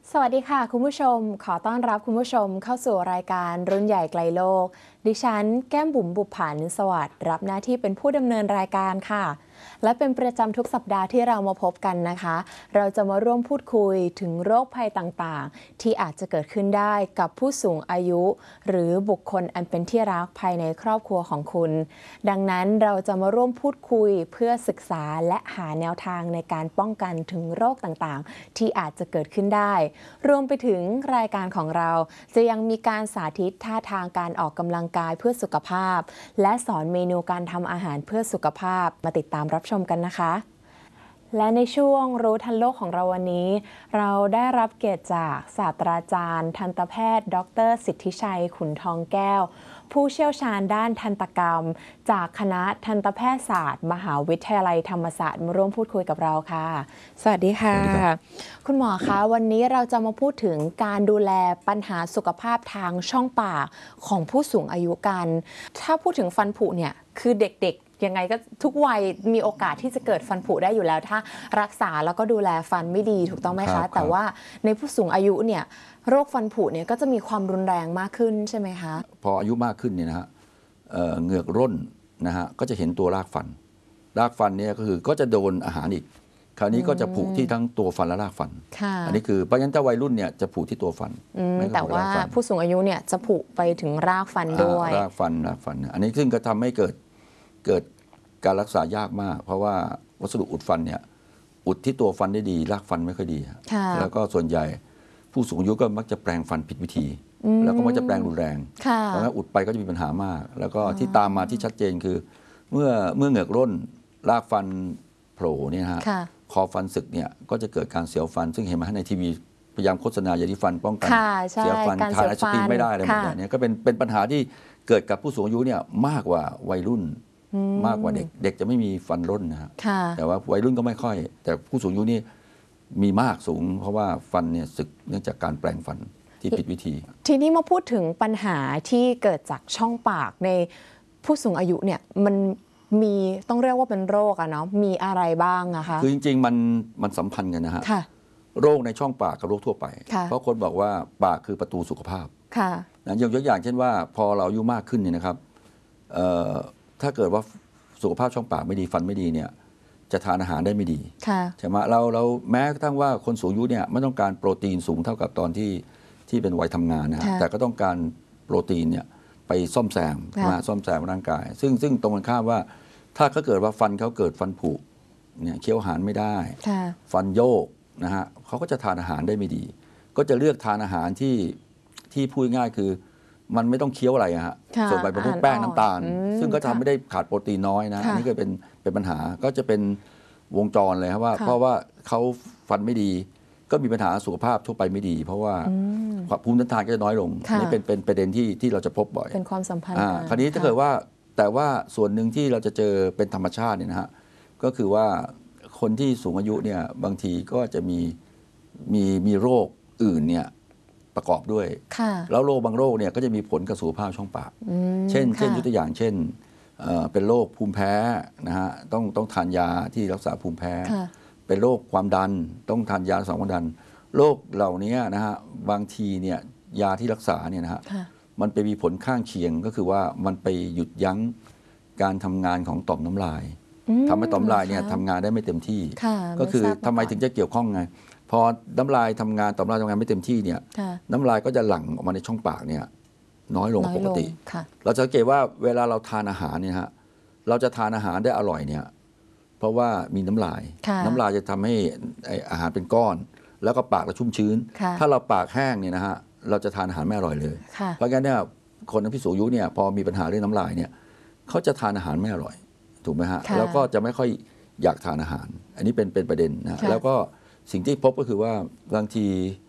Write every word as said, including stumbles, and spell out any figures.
สวัสดีค่ะคุณผู้ชมขอต้อนรับคุณผู้ชมเข้าสู่รายการรุ่นใหญ่ไกลโลกดิฉันแก้มบุ๋มบุปผานิสวัสดิ์รับหน้าที่เป็นผู้ดำเนินรายการค่ะและเป็นประจำทุกสัปดาห์ที่เรามาพบกันนะคะเราจะมาร่วมพูดคุยถึงโรคภัยต่างๆที่อาจจะเกิดขึ้นได้กับผู้สูงอายุหรือบุคคลอันเป็นที่รักภายในครอบครัวของคุณดังนั้นเราจะมาร่วมพูดคุยเพื่อศึกษาและหาแนวทางในการป้องกันถึงโรคต่างๆที่อาจจะเกิดขึ้นได้รวมไปถึงรายการของเราจะยังมีการสาธิตท่าทางการออกกำลังกายเพื่อสุขภาพและสอนเมนูการทำอาหารเพื่อสุขภาพมาติดตามรับชมกันนะคะและในช่วงรู้ทันโลกของเราวันนี้เราได้รับเกียรติจากศาสตราจารย์ทันตแพทย์ดรสิทธิชัยขุนทองแก้วผู้เชี่ยวชาญด้านทันตกรรมจากคณะทันตแพทยศาสตร์มหาวิทยาลัยธรรมศาสตร์มาร่วมพูดคุยกับเราค่ะสวัสดีค่ะคุณหมอคะวันนี้เราจะมาพูดถึงการดูแลปัญหาสุขภาพทางช่องปากของผู้สูงอายุกันถ้าพูดถึงฟันผุเนี่ยคือเด็กๆยังไงก็ทุกวัยมีโอกาสที่จะเกิดฟันผุได้อยู่แล้วถ้ารักษาแล้วก็ดูแลฟันไม่ดีถูกต้องไหมคะแต่ว่าในผู้สูงอายุเนี่ยโรคฟันผุเนี่ยก็จะมีความรุนแรงมากขึ้นใช่ไหมคะพออายุมากขึ้นเนี่ยนะฮะเหงือกร่นนะฮะก็จะเห็นตัวรากฟันรากฟันเนี่ยก็คือก็จะโดนอาหารอีกคราวนี้ก็จะผุที่ทั้งตัวฟันและรากฟันอันนี้คือเพราะฉะนั้นถ้าวัยรุ่นเนี่ยจะผุที่ตัวฟันแต่ว่าผู้สูงอายุเนี่ยจะผุไปถึงรากฟันด้วยรากฟันรากฟันอันนี้ซึ่งก็ทำให้เกิดเกิดการรักษายากมากเพราะว่าวัสดุอุดฟันเนี่ยอุดที่ตัวฟันได้ดีรากฟันไม่ค่อยดีแล้วก็ส่วนใหญ่ผู้สูงอายุก็มักจะแปลงฟันผิดวิธีแล้วก็มักจะแปลงรุนแรงเพราะงั้นอุดไปก็จะมีปัญหามากแล้วก็ที่ตามมาที่ชัดเจนคือเมื่อเมื่อเหงือกร่นรากฟันโผล่เนี่ยฮะคอฟันสึกเนี่ยก็จะเกิดการเสียวฟันซึ่งเห็นมาในทีวีพยายามโฆษณายาสีฟันป้องกันเสียวฟันทานไอศกรีมไม่ได้อะไรแบบนี้ก็เป็นเป็นปัญหาที่เกิดกับผู้สูงอายุเนี่ยมากกว่าวัยรุ่นมากกว่าเด็กเด็กจะไม่มีฟันร่นนะฮะแต่ว่าวัยรุ่นก็ไม่ค่อยแต่ผู้สูงอายุนี่มีมากสูงเพราะว่าฟันเนี่ยสึกเนื่องจากการแปลงฟันที่ผิดวิธีทีนี้มาพูดถึงปัญหาที่เกิดจากช่องปากในผู้สูงอายุเนี่ยมันมีต้องเรียกว่าเป็นโรคอะเนาะมีอะไรบ้างอะคะคือจริงๆมันมันสัมพันธ์กันนะฮะโรคในช่องปากกับโรคทั่วไปเพราะคนบอกว่าปากคือประตูสุขภาพนะยกตัวอย่างเช่นว่าพอเราอายุมากขึ้นเนี่ยนะครับถ้าเกิดว่าสุขภาพช่องปากไม่ดีฟันไม่ดีเนี่ยจะทานอาหารได้ไม่ดีใช่ไหมเราเราแม้กระทั่งว่าคนสูงอายุเนี่ยไม่ต้องการโปรตีนสูงเท่ากับตอนที่ที่เป็นวัยทำงานนะแต่ก็ต้องการโปรตีนเนี่ยไปซ่อมแซมมาซ่อมแซมร่างกายซึ่งซึ่งตรงกันข้ามว่าถ้าเขาเกิดว่าฟันเขาเกิดฟันผุเนี่ยเคี้ยวอาหารไม่ได้ฟันโยกนะฮะเขาก็จะทานอาหารได้ไม่ดีก็จะเลือกทานอาหารที่ที่พูดง่ายคือมันไม่ต้องเคี้ยวอะไรฮะส่วนใหญ่เป็นพวกแป้งน้ำตาลซึ่งก็ทำไม่ได้ขาดโปรตีนน้อยนะอันนี้ก็เป็นเป็นปัญหาก็จะเป็นวงจรเลยครับว่าเพราะว่าเขาฟันไม่ดีก็มีปัญหาสุขภาพทั่วไปไม่ดีเพราะว่าภูมิต้านทานก็จะน้อยลงอันนี้เป็นเป็นประเด็นที่ที่เราจะพบบ่อยเป็นความสัมพันธ์คราวนี้ถ้าเกิดว่าแต่ว่าส่วนหนึ่งที่เราจะเจอเป็นธรรมชาติเนี่ยนะฮะก็คือว่าคนที่สูงอายุเนี่ยบางทีก็จะมีมีมีโรคอื่นเนี่ยประกอบด้วยแล้วโรคบางโรคเนี่ยก็จะมีผลกับสุขภาพช่องปากเช่นเช่นยกตัวอย่างเช่นเป็นโรคภูมิแพ้นะฮะต้องต้องทานยาที่รักษาภูมิแพ้เป็นโรคความดันต้องทานยารักษาความดันโรคเหล่านี้นะฮะบางทีเนี่ยยาที่รักษาเนี่ยนะฮะมันไปมีผลข้างเคียงก็คือว่ามันไปหยุดยั้งการทำงานของต่อมน้ำลายทำให้ต่อมน้ำลายเนี่ยทำงานได้ไม่เต็มที่ก็คือทำไมถึงจะเกี่ยวข้องไงพอน้ำลายทำงานต่อมน้ำลายทำงานไม่เต็มที่เนี่ยน้ำลายก็จะหลั่งออกมาในช่องปากเนี่ยน้อยลงปกติเราจะสังเกตว่าเวลาเราทานอาหารเนี่ยฮะเราจะทานอาหารได้อร่อยเนี่ยเพราะว่ามีน้ำลายน้ำลายจะทำให้อาหารเป็นก้อนแล้วก็ปากเราชุ่มชื้นถ้าเราปากแห้งเนี่ยนะฮะเราจะทานอาหารไม่อร่อยเลยเพราะงั้นเนี่ยคนที่สูงอายุเนี่ยพอมีปัญหาเรื่องน้ำลายเนี่ยเขาจะทานอาหารไม่อร่อยถูกไหมฮะแล้วก็จะไม่ค่อยอยากทานอาหารอันนี้เป็นเป็นประเด็นนะแล้วก็สิ่งที่พบก็คือว่าบางที